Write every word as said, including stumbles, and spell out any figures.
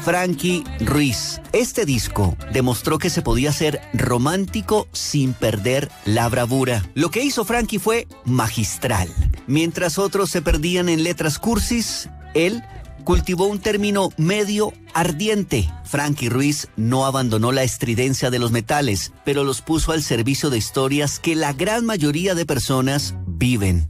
Frankie Ruiz. Este disco demostró que se podía ser romántico sin perder la bravura. Lo que hizo Frankie fue magistral. Mientras otros se perdían en letras cursis, él cultivó un término medio ardiente. Frankie Ruiz no abandonó la estridencia de los metales, pero los puso al servicio de historias que la gran mayoría de personas viven.